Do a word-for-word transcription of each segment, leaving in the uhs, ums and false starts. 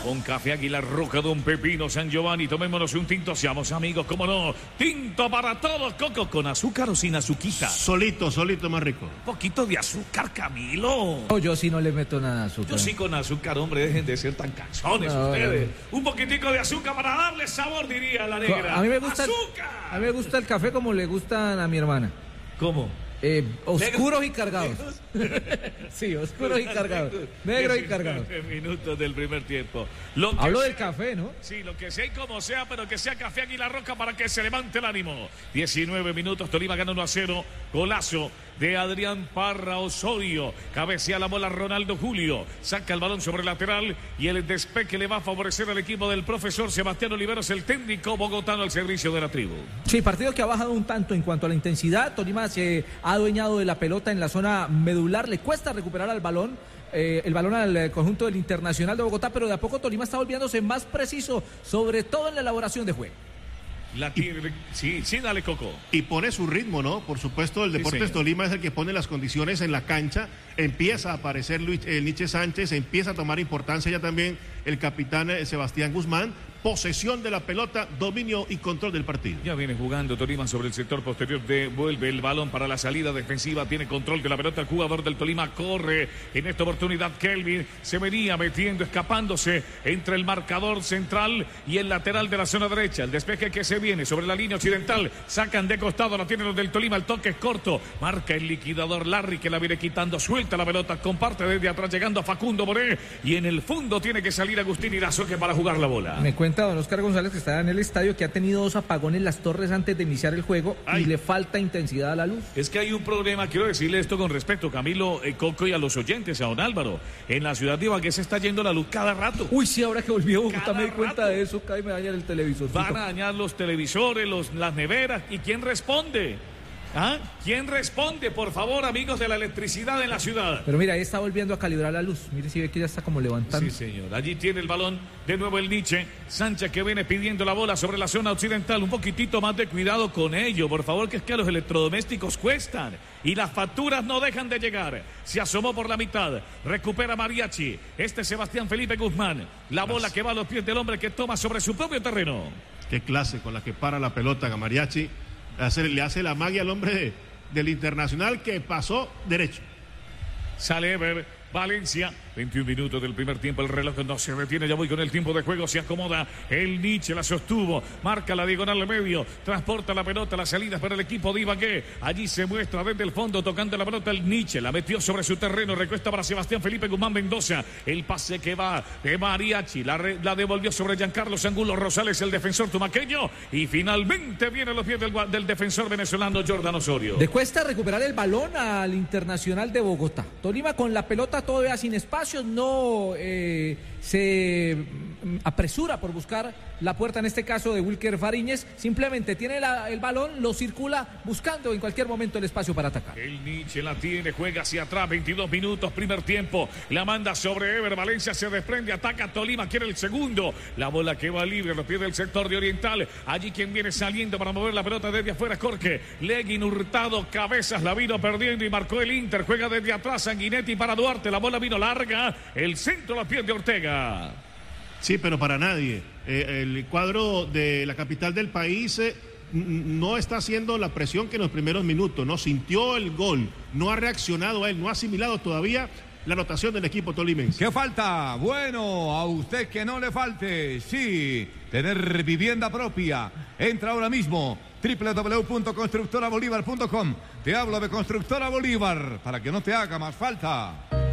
Con café Águila Roja, Don Pepino, San Giovanni. Tomémonos un tinto, seamos amigos, cómo no. Tinto para todos, Coco, con azúcar o sin azuquita. Solito, solito, más rico. Un poquito de azúcar, Camilo. No, yo sí no le meto nada de azúcar. Yo sí con azúcar, hombre, dejen de ser tan canzones no, ustedes. No. Un poquitico de azúcar para darle sabor, diría la negra. A mí me gusta, ¡azúcar! A mí me gusta el café como le gustan a mi hermana. ¿Cómo? Eh, oscuros y cargados. Sí, oscuros y cargados. Negros y cargados. Minutos del primer tiempo. Lo que Hablo sea, del café, ¿no? Sí, lo que sea y como sea, pero que sea café Águila Roja para que se levante el ánimo. diecinueve minutos, Tolima gana uno a cero. Golazo de Adrián Parra Osorio. Cabecea la bola Ronaldo Julio. Saca el balón sobre el lateral y el despeque le va a favorecer al equipo del profesor Sebastián Oliveros, el técnico bogotano al servicio de la tribu. Sí, partido que ha bajado un tanto en cuanto a la intensidad. Tolima se ha adueñado de la pelota en la zona medular. Le cuesta recuperar al balón. Eh, el balón al conjunto del Internacional de Bogotá, pero de a poco Tolima está volviéndose más preciso, sobre todo en la elaboración de juego. La tiene, sí, sí, dale, Coco. Y pone su ritmo, ¿no? Por supuesto, el Deportes sí, Tolima es el que pone las condiciones en la cancha. Empieza a aparecer Luis, eh, Nietzsche Sánchez, empieza a tomar importancia ya también el capitán eh, Sebastián Guzmán. Posesión de la pelota, dominio y control del partido. Ya viene jugando Tolima sobre el sector posterior, devuelve el balón para la salida defensiva, tiene control de la pelota, el jugador del Tolima corre, en esta oportunidad Kelvin se venía metiendo, escapándose entre el marcador central y el lateral de la zona derecha, el despeje que se viene sobre la línea occidental, sacan de costado, la tienen los del Tolima, el toque es corto, marca el liquidador Larry que la viene quitando, suelta la pelota, comparte desde atrás llegando a Facundo Boré y en el fondo tiene que salir Agustín Irazoque para jugar la bola. Me cuenta don Oscar González que está en el estadio, que ha tenido dos apagones Las Torres antes de iniciar el juego. Ay. Y le falta intensidad a la luz. Es que hay un problema, quiero decirle esto con respecto, Camilo, eh, Coco y a los oyentes, a don Álvaro. En la ciudad de Ibagué se está yendo la luz cada rato. Uy, sí, ahora que volví a Bogotá me di rato. cuenta de eso, cae me dañan el televisor. Van a dañar los televisores, los, las neveras. ¿Y quién responde? ¿Ah? ¿Quién responde, por favor, amigos de la electricidad en la ciudad? Pero mira, ahí está volviendo a calibrar la luz. Mire si ve que ya está como levantando. Sí, señor. Allí tiene el balón. De nuevo el Nietzsche. Sánchez que viene pidiendo la bola sobre la zona occidental. Un poquitito más de cuidado con ello, por favor, que es que a los electrodomésticos cuestan. Y las facturas no dejan de llegar. Se asomó por la mitad. Recupera Mariachi. Este es Sebastián Felipe Guzmán. La bola que va a los pies del hombre que toma sobre su propio terreno. Qué clase con la que para la pelota Mariachi. Hace, le hace la magia al hombre de, del Internacional que pasó derecho. Sale Ever, Valencia, veintiún minutos del primer tiempo, el reloj no se detiene, ya voy con el tiempo de juego, se acomoda el Nietzsche, la sostuvo, marca la diagonal al medio, transporta la pelota, la salida para el equipo de Ibagué, allí se muestra desde el fondo, tocando la pelota el Nietzsche, la metió sobre su terreno, recuesta para Sebastián Felipe Guzmán Mendoza, el pase que va de Mariachi, la, re, la devolvió sobre Giancarlo Angulo Rosales, el defensor tumaqueño, y finalmente viene a los pies del, del defensor venezolano Jordan Osorio. Le cuesta recuperar el balón al Internacional de Bogotá. Tolima con la pelota todavía sin espacio, no eh, se apresura por buscar la puerta, en este caso de Wilker Fariñez, simplemente tiene la, el balón, lo circula buscando en cualquier momento el espacio para atacar. El Nietzsche la tiene, juega hacia atrás, veintidós minutos, primer tiempo, la manda sobre Ever, Valencia se desprende, ataca Tolima, quiere el segundo, la bola que va libre a los pies del sector de Oriental, allí quien viene saliendo para mover la pelota desde afuera, Jorge, Leguin Hurtado, cabezas, la vino perdiendo y marcó el Inter, juega desde atrás, Sanguinetti para Duarte, la bola vino larga, el centro a los pies de Ortega. Sí, pero para nadie. Eh, el cuadro de la capital del país eh, no está haciendo la presión que en los primeros minutos, no sintió el gol, no ha reaccionado a él, no ha asimilado todavía la anotación del equipo tolimense. ¿Qué falta? Bueno, a usted que no le falte, sí, tener vivienda propia. Entra ahora mismo, doble u doble u doble u punto constructora bolívar punto com. Te hablo de Constructora Bolívar, para que no te haga más falta.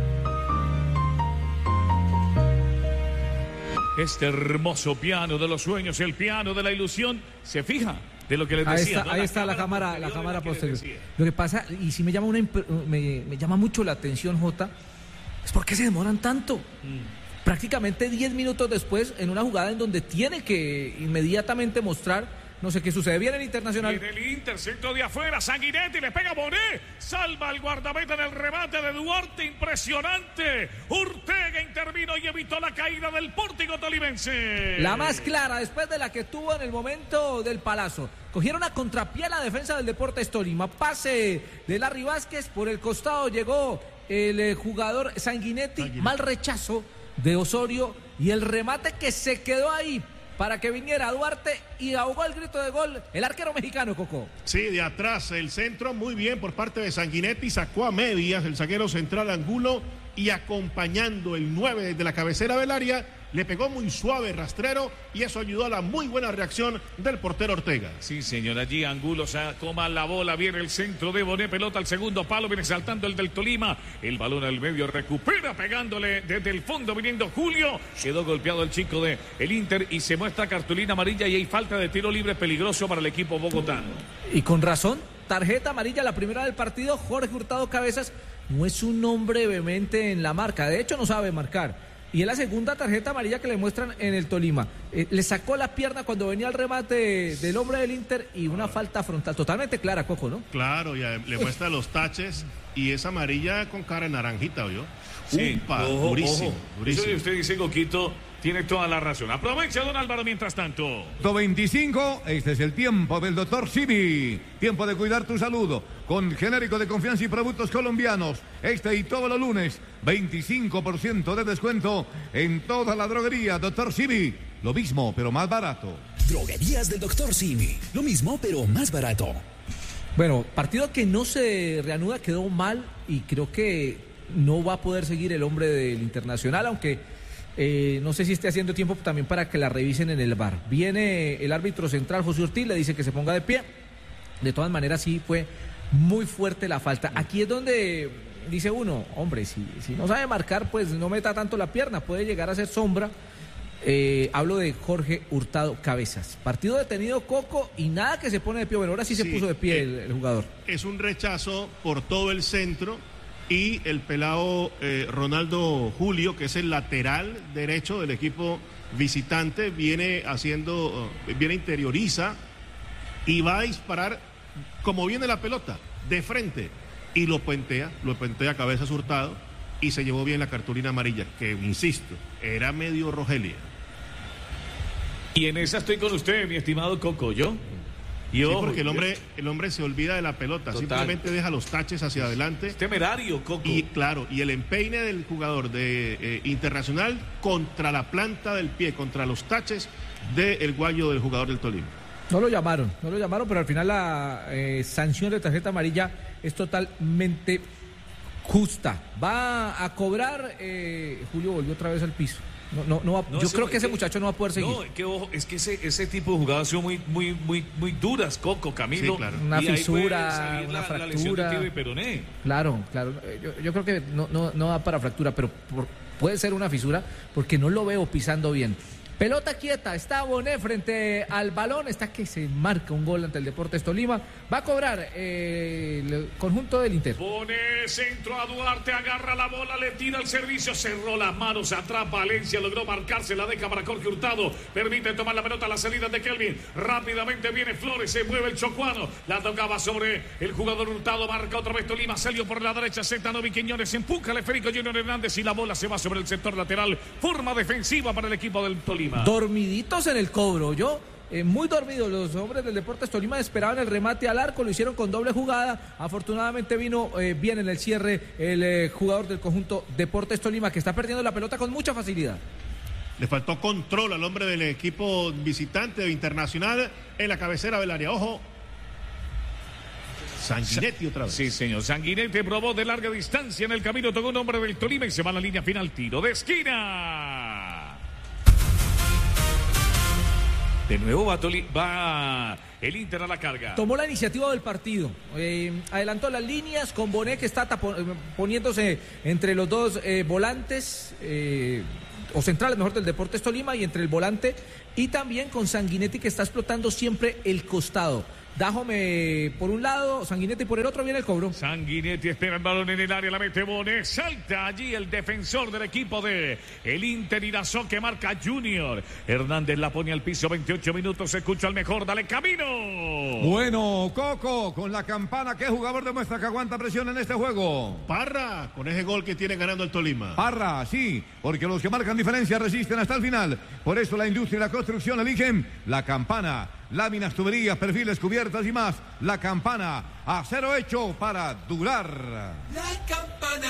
Este hermoso piano de los sueños, el piano de la ilusión, se fija de lo que les ahí decía. Está, ¿no? ahí la está la cámara, la cámara posterior. Lo que pasa, y si me llama una me, me llama mucho la atención, Jota, es por qué se demoran tanto. Mm. Prácticamente diez minutos después, en una jugada en donde tiene que inmediatamente mostrar. No sé qué sucede. Viene el Internacional. En el Inter, centro de afuera, Sanguinetti le pega a Boné. Salva al guardameta en el remate de Duarte. Impresionante. Ortega intervino y evitó la caída del pórtico tolimense. La más clara después de la que tuvo en el momento del palazo. Cogieron a contrapié la defensa del Deportes Tolima. Pase de Larry Vázquez. Por el costado llegó el jugador Sanguinetti. Sanguinetti. Mal rechazo de Osorio y el remate que se quedó ahí para que viniera Duarte y ahogó el grito de gol el arquero mexicano, Coco. Sí, de atrás el centro, muy bien por parte de Sanguinetti, sacó a medias el zaguero central Angulo y acompañando el nueve desde la cabecera del área, le pegó muy suave rastrero y eso ayudó a la muy buena reacción del portero Ortega. Sí, señor, allí Angulo sacó mal la bola, viene el centro de Bonet, pelota al segundo palo, viene saltando el del Tolima, el balón al medio, recupera pegándole desde el fondo, viniendo Julio, quedó golpeado el chico de el Inter y se muestra cartulina amarilla y hay falta de tiro libre peligroso para el equipo bogotano. Y con razón, tarjeta amarilla, la primera del partido, Jorge Hurtado Cabezas no es un hombre vehemente en la marca, de hecho no sabe marcar. Y es la segunda tarjeta amarilla que le muestran en el Tolima. Eh, le sacó la pierna cuando venía el remate del hombre del Inter y una falta frontal. Totalmente clara, Coco, ¿no? Claro, ya le muestra los taches y esa amarilla con cara de naranjita, ¿oyó? Sí, Upa, ojo, durísimo, ojo. durísimo. Eso que usted dice, Coquito, tiene toda la razón. Aprovecha, don Álvaro, mientras tanto. veinticinco, este es el tiempo del doctor Simi. Tiempo de cuidar tu salud con genérico de confianza y productos colombianos. Este y todos los lunes, veinticinco por ciento de descuento en toda la droguería. doctor Simi, lo mismo pero más barato. Droguerías del doctor Simi, lo mismo pero más barato. Bueno, partido que no se reanuda, quedó mal y creo que no va a poder seguir el hombre del Internacional, aunque... Eh, no sé si esté haciendo tiempo también para que la revisen en el V A R. Viene el árbitro central, José Ortiz, le dice que se ponga de pie. De todas maneras, sí fue muy fuerte la falta. Aquí es donde dice uno, hombre, si, si no sabe marcar, pues no meta tanto la pierna, puede llegar a ser sombra. Eh, hablo de Jorge Hurtado Cabezas. Partido detenido, Coco, y nada que se pone de pie. Bueno, ahora sí se Sí, puso de pie eh, el, el jugador. Es un rechazo por todo el centro. Y el pelado eh, Ronaldo Julio, que es el lateral derecho del equipo visitante, viene haciendo, uh, viene interioriza y va a disparar como viene la pelota, de frente. Y lo puentea, lo puentea Cabezas Hurtado y se llevó bien la cartulina amarilla, que insisto, era medio Rogelia. Y en esa estoy con usted, mi estimado Coco, ¿yo? Y Sí, ojo, porque el hombre, el hombre se olvida de la pelota, Total. simplemente deja los taches hacia adelante. es temerario, Coco. Y claro, y el empeine del jugador de eh, Internacional contra la planta del pie, contra los taches del guayo del jugador del Tolima. No lo llamaron, no lo llamaron, pero al final la eh, sanción de tarjeta amarilla es totalmente justa. Va a cobrar, eh, Julio volvió otra vez al piso. No, no, no va, No, yo ese- creo que ese que- muchacho no va a poder seguir. No, es que ojo, es que ese, ese tipo de jugadas son muy, muy, muy, muy duras, Coco, Camilo. Sí, claro. Una Y ahí puede fisura, salir una la, la lesión de fractura. tibia y peroné. Claro, claro. Eh, Yo, yo creo que no, no, no da para fractura, pero por- puede ser una fisura porque no lo veo pisando bien. Pelota quieta, está Bonet frente al balón, está que se marca un gol ante el Deportes Tolima. Va a cobrar eh, el conjunto del Inter. Pone centro a Duarte, agarra la bola, le tira el servicio, cerró las manos atrás, Valencia logró marcarse, la deja para Jorge Hurtado, permite tomar la pelota a la salida de Kelvin, rápidamente viene Flores, se mueve el chocuano, la tocaba sobre el jugador Hurtado, marca otra vez Tolima, salió por la derecha, Zetanovi Quiñones, empuja al esférico Junior Hernández y la bola se va sobre el sector lateral, forma defensiva para el equipo del Tolima. Dormiditos en el cobro, yo. Eh, muy dormidos los hombres del Deportes Tolima, esperaban el remate al arco, lo hicieron con doble jugada, afortunadamente vino eh, bien en el cierre el eh, jugador del conjunto Deportes Tolima, que está perdiendo la pelota con mucha facilidad. Le faltó control al hombre del equipo visitante de Internacional en la cabecera del área. Ojo. Sanguinetti otra vez. Sí, señor. Sanguinetti probó de larga distancia en el camino, tocó un hombre del Tolima y se va a la línea final. Tiro de esquina. De nuevo va, Toli- va el Inter a la carga. Tomó la iniciativa del partido, eh, adelantó las líneas con Bonet, que está tapo- poniéndose entre los dos eh, volantes eh, o centrales, mejor, del Deportes Tolima, y entre el volante, y también con Sanguinetti, que está explotando siempre el costado. Dájome por un lado, Sanguinetti por el otro, viene el cobro. Sanguinetti espera el balón en el área, la mete Bonet, salta allí el defensor del equipo de el Inter Irazó, que marca Junior. Hernández la pone al piso, veintiocho minutos, se escucha al mejor, dale camino. Bueno, Coco, con la campana, ¿qué jugador demuestra que aguanta presión en este juego? Parra, con ese gol que tiene ganando el Tolima. Parra, sí, porque los que marcan diferencia resisten hasta el final. Por eso la industria y la construcción eligen la campana. Láminas, tuberías, perfiles, cubiertas y más. La campana, acero hecho para durar. La campana.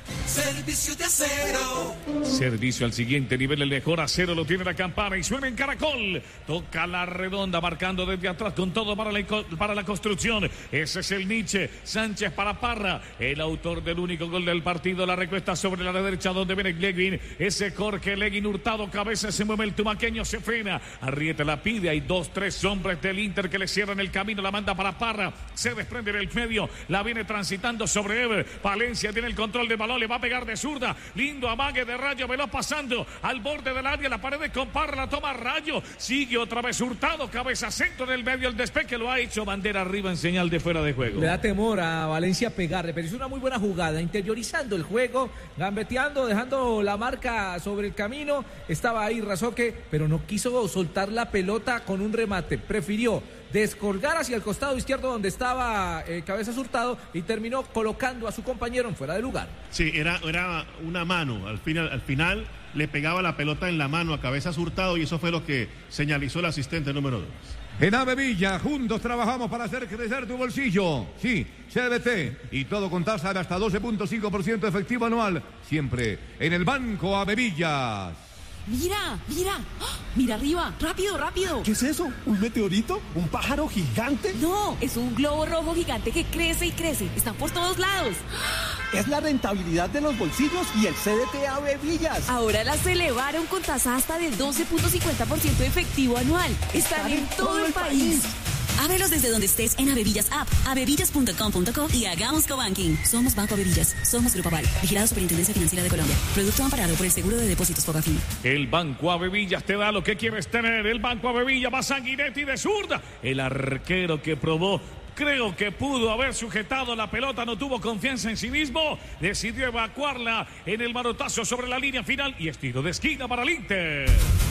Servicio de acero. Servicio al siguiente nivel, el mejor acero lo tiene la Campana y suena en Caracol. Toca la redonda, marcando desde atrás con todo para la, para la construcción. Ese es el Nietzsche. Sánchez para Parra, el autor del único gol del partido. La recuesta sobre la derecha donde viene Leguín. Ese Jorge Leguín Hurtado, cabeza, se mueve el tumaqueño, se frena. Arrieta la pide, hay dos, tres hombres del Inter que le cierran el camino. La manda para Parra, se desprende del medio, la viene transitando sobre Ever. Valencia tiene el control del balón, le va a pegar de zurda, lindo amague de Rayo, veloz pasando al borde del área, la pared con Parra, la toma Rayo, sigue otra vez Hurtado, cabeza centro del medio, el despeje lo ha hecho bandera arriba en señal de fuera de juego. Le da temor a Valencia pegarle, pero es una muy buena jugada, interiorizando el juego, gambeteando, dejando la marca sobre el camino. Estaba ahí Razoque, pero no quiso soltar la pelota con un remate, prefirió descolgar hacia el costado izquierdo donde estaba eh, Cabezas Hurtado y terminó colocando a su compañero en fuera de lugar. Sí, era, era una mano, al final, al final le pegaba la pelota en la mano a Cabezas Hurtado y eso fue lo que señalizó el asistente número dos. En Avevilla, juntos trabajamos para hacer crecer tu bolsillo. Sí, C B T y todo con tasa de hasta doce punto cinco por ciento efectivo anual. Siempre en el Banco Avevillas. Mira, mira, ¡oh! Mira arriba, rápido, rápido. ¿Qué es eso? ¿Un meteorito? ¿Un pájaro gigante? No, es un globo rojo gigante que crece y crece. Están por todos lados. Es la rentabilidad de los bolsillos y el C D T Avevillas. Ahora las elevaron con tasa hasta del doce punto cincuenta por ciento efectivo anual. Están, Están en, en todo, todo el país. país. Ábrelos desde donde estés en Avevillas App, avevillas punto com punto co y hagamos cobanking. Somos Banco Avevillas, somos Grupo Aval, vigilado Superintendencia Financiera de Colombia. Producto amparado por el Seguro de Depósitos Fogafín. El Banco Avevillas te da lo que quieres tener. El Banco Avevillas va Sanguinetti de zurda. El arquero que probó, creo que pudo haber sujetado la pelota, no tuvo confianza en sí mismo, decidió evacuarla en el manotazo sobre la línea final y estilo de esquina para el Inter.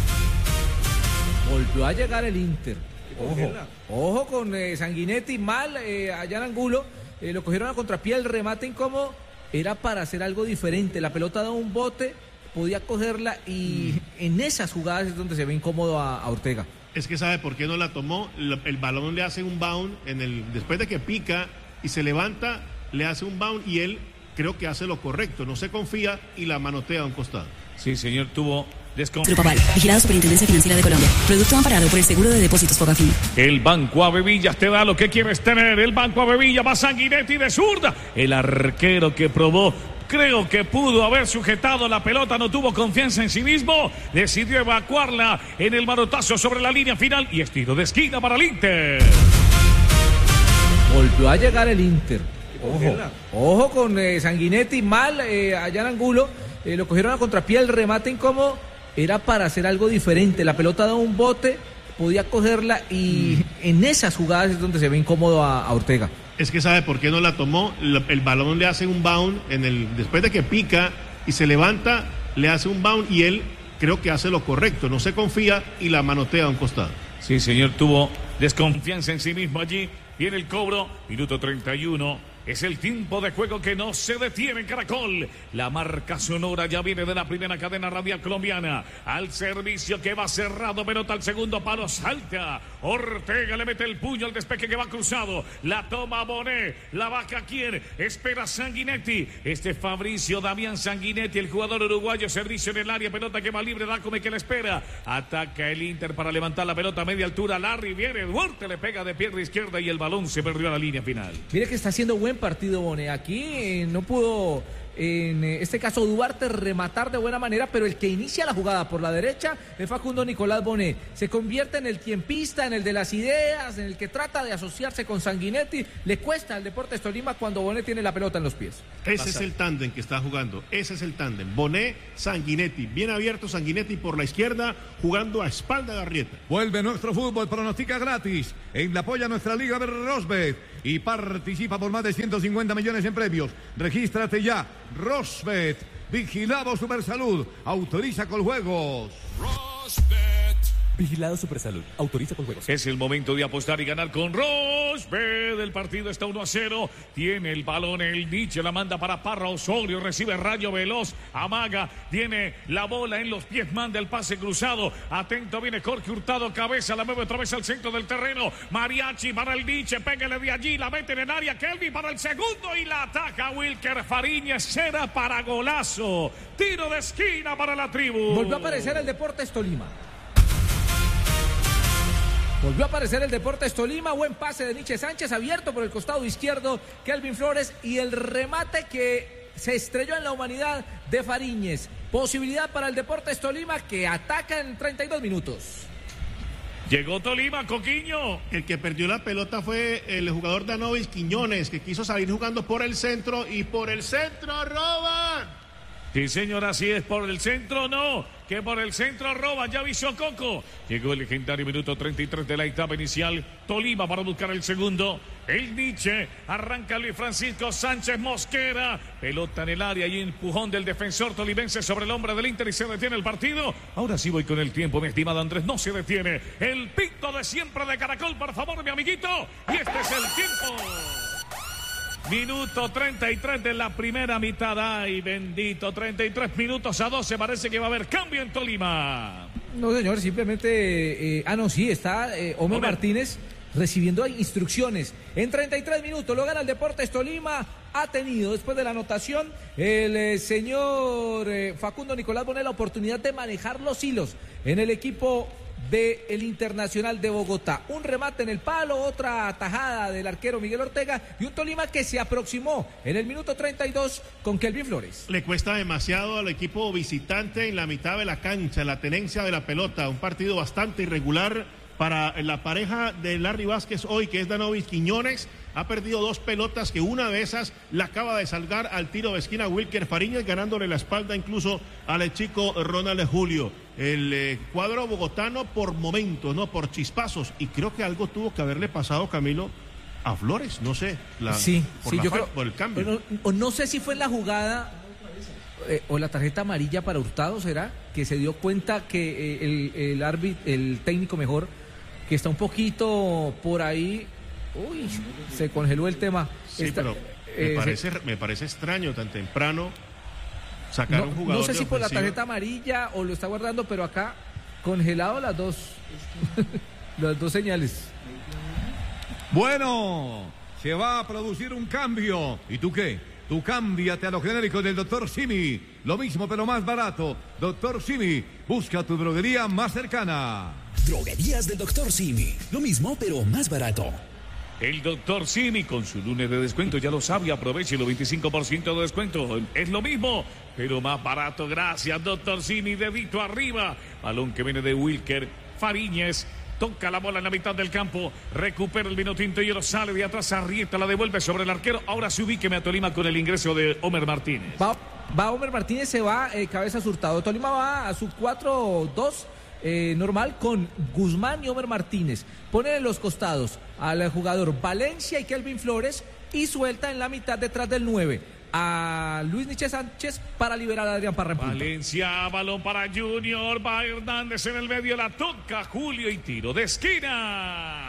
Volvió a llegar el Inter. Ojo, ojo con eh, Sanguinetti, mal eh, allá en Angulo, eh, lo cogieron a contrapié, el remate incómodo, era para hacer algo diferente, la pelota da un bote, podía cogerla y mm. en esas jugadas es donde se ve incómodo a, a Ortega. Es que sabe por qué no la tomó, el, el balón le hace un bound, en el, después de que pica y se levanta, le hace un bound y él creo que hace lo correcto, no se confía y la manotea a un costado. Sí, señor, tuvo... Grupo Aval, vigilado Superintendencia Financiera de Colombia. Producto amparado por el Seguro de Depósitos Fogafín. El Banco Avevillas te da lo que quieres tener. El Banco Avevillas va Sanguinetti de zurda. El arquero que probó, creo que pudo haber sujetado la pelota, no tuvo confianza en sí mismo, decidió evacuarla en el manotazo sobre la línea final y estilo de esquina para el Inter. Volvió a llegar el Inter. Ojo, ojo con eh, Sanguinetti, mal eh, allá en Angulo, eh, lo cogieron a contrapié, el remate incómodo. Era para hacer algo diferente, la pelota da un bote, podía cogerla y mm. en esas jugadas es donde se ve incómodo a, a Ortega. Es que sabe por qué no la tomó, el, el balón le hace un bound, en el, después de que pica y se levanta, le hace un bound y él creo que hace lo correcto, no se confía y la manotea a un costado. Sí, señor, tuvo desconfianza en sí mismo allí, viene el cobro, minuto treinta y uno. Es el tiempo de juego que no se detiene en Caracol. La marca sonora ya viene de la primera cadena radial colombiana. Al servicio que va cerrado, pelota al segundo palo, salta. Ortega le mete el puño al despeje que va cruzado. La toma Bonet, la vaca quién, espera Sanguinetti. Este Fabricio Damián Sanguinetti, el jugador uruguayo, servicio en el área, pelota que va libre, Dacome que le espera. Ataca el Inter para levantar la pelota a media altura. Larry viene, Duarte le pega de pierna izquierda y el balón se perdió a la línea final. Mire que está haciendo buen partido Bonet. Aquí eh, no pudo, en eh, este caso Duarte, rematar de buena manera, pero el que inicia la jugada por la derecha es Facundo Nicolás Bonet. Se convierte en el tiempista, en el de las ideas, en el que trata de asociarse con Sanguinetti. Le cuesta al Deportes Tolima cuando Bonet tiene la pelota en los pies. Ese Pasa. es el tándem que está jugando. Ese es el tándem. Bonet, Sanguinetti. Bien abierto Sanguinetti por la izquierda, jugando a espalda de Arrieta. Vuelve nuestro fútbol, pronostica gratis. En la apoya nuestra Liga Rosbet y participa por más de ciento cincuenta millones en premios. Regístrate ya. Rosbet, vigilado Supersalud, autoriza con juegos. Rosbet. Vigilado Supersalud. Autoriza con juegos. Es el momento de apostar y ganar con Roche. Ve del partido, está uno a cero. Tiene el balón el Nietzsche, la manda para Parra. Osorio recibe rayo veloz. Amaga, tiene la bola en los pies, manda el pase cruzado. Atento, viene Jorge Hurtado, cabeza, la mueve otra vez al centro del terreno. Mariachi para el Nietzsche, pégale de allí, la mete en el área. Kelvin para el segundo y la ataca Wilker Fariñez. Será para golazo. Tiro de esquina para la tribu. Volvió a aparecer el Deportes Tolima. Volvió a aparecer el Deportes Tolima, buen pase de Nietzsche Sánchez, abierto por el costado izquierdo, Kelvin Flores, y el remate que se estrelló en la humanidad de Fariñez. Posibilidad para el Deportes Tolima, que ataca en treinta y dos minutos. Llegó Tolima, Coquiño. El que perdió la pelota fue el jugador Danovis Quiñones, que quiso salir jugando por el centro, y por el centro roban. Sí, señor, así es. Por el centro no, que por el centro roban. Ya avisó Coco. Llegó el legendario minuto treinta y tres de la etapa inicial. Tolima para buscar el segundo. El Nietzsche, arranca Luis Francisco Sánchez Mosquera. Pelota en el área y empujón del defensor tolimense sobre el hombre del Inter y se detiene el partido. Ahora sí voy con el tiempo, mi estimado Andrés. No se detiene. El pito de siempre de Caracol, por favor, mi amiguito. Y este es el tiempo. Minuto treinta y tres de la primera mitad. Ay, bendito, treinta y tres minutos a doce. Parece que va a haber cambio en Tolima. No, señor, simplemente... Eh, ah, no, sí, está eh, Homer Homer Martínez recibiendo instrucciones. En treinta y tres minutos lo gana el Deportes Tolima. Ha tenido, después de la anotación, el eh, señor eh, Facundo Nicolás Bonet la oportunidad de manejar los hilos en el equipo del Internacional de Bogotá. Un remate en el palo, otra atajada del arquero Miguel Ortega y un Tolima que se aproximó en el minuto treinta y dos con Kelvin Flores. Le cuesta demasiado al equipo visitante en la mitad de la cancha, la tenencia de la pelota, un partido bastante irregular para la pareja de Larry Vázquez hoy, que es Danovis Quiñones. Ha perdido dos pelotas que una de esas la acaba de salgar al tiro de esquina Wilker Fariñez, ganándole la espalda incluso al chico Ronald Julio. El eh, cuadro bogotano por momentos, no por chispazos, y creo que algo tuvo que haberle pasado, Camilo, a Flores, no sé. La, sí, por sí, la yo fa- creo. Por el cambio. No, o no sé si fue en la jugada eh, o la tarjeta amarilla para Hurtado, ¿será? Que se dio cuenta que eh, el, el árbitro, el técnico mejor, que está un poquito por ahí. Uy, se congeló el tema. Sí, Está, pero eh, me, parece, se, me parece extraño tan temprano sacar no, un jugador. No sé si por la ofensiva. tarjeta amarilla o lo está guardando, pero acá congelado las dos, las dos señales. Bueno, se va a producir un cambio. ¿Y tú qué? Tú cámbiate a lo genérico del doctor Simi. Lo mismo pero más barato. doctor Simi, busca tu droguería más cercana. Droguerías del doctor Simi. Lo mismo pero más barato. El doctor Simi con su lunes de descuento, ya lo sabe, aproveche el veinticinco por ciento de descuento. Es lo mismo, pero más barato. Gracias, doctor Simi. Dedito arriba. Balón que viene de Wilker Fariñez. Toca la bola en la mitad del campo, recupera el vino tinto y sale de atrás, Arrieta la devuelve sobre el arquero. Ahora se ubíqueme a Tolima con el ingreso de Homer Martínez. Va, va Homer Martínez, se va eh, cabeza Hurtado. Tolima va a su cuatro dos eh, normal con Guzmán y Homer Martínez. Pone en los costados al jugador Valencia y Kelvin Flores y suelta en la mitad detrás del nueve a Luis Nietzsche Sánchez para liberar a Adrián Parra. Valencia, balón para Junior, va Hernández en el medio, la toca Julio y tiro de esquina.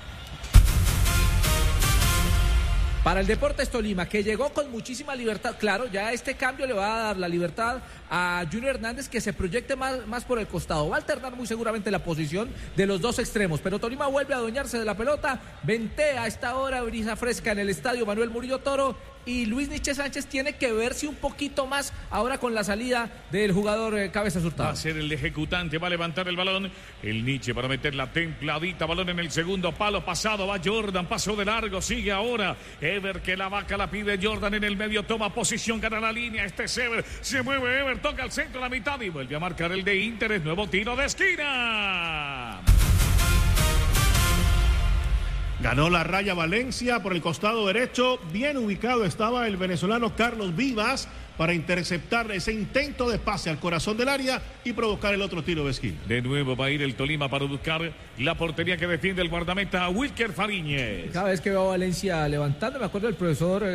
Para el Deportes Tolima, que llegó con muchísima libertad. Claro, ya este cambio le va a dar la libertad a Junior Hernández, que se proyecte más, más por el costado. Va a alternar muy seguramente la posición de los dos extremos, pero Tolima vuelve a adueñarse de la pelota. Ventea a esta hora brisa fresca en el estadio Manuel Murillo Toro. Y Luis Nietzsche Sánchez tiene que verse un poquito más ahora con la salida del jugador eh, Cabezas Hurtado. Va a ser el ejecutante, va a levantar el balón. El Nietzsche para meter la templadita, balón en el segundo palo pasado. Va Jordan, paso de largo, sigue ahora. Ever que la vaca la pide Jordan en el medio, toma posición, gana la línea. Este es Ever, se mueve Ever, toca al centro, la mitad y vuelve a marcar el de Inter. Es nuevo tiro de esquina. Ganó la raya Valencia por el costado derecho. Bien ubicado estaba el venezolano Carlos Vivas para interceptar ese intento de pase al corazón del área y provocar el otro tiro de esquina. De nuevo va a ir el Tolima para buscar la portería que defiende el guardameta Wilker Fariñez. Cada vez que veo a Valencia levantando, me acuerdo del profesor